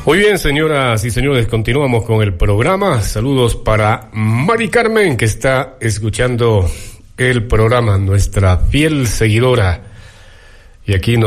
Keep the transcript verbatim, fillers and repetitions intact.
Muy bien, señoras y señores, continuamos con el programa. Saludos para Mari Carmen, que está escuchando el programa, nuestra fiel seguidora. Y aquí nos